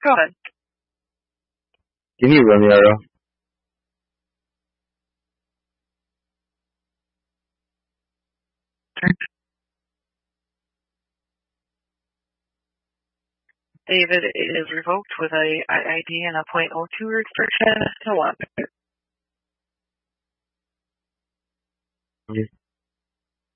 Go ahead. Can you run the arrow? David is revoked with a ID and a .02 restriction to 1.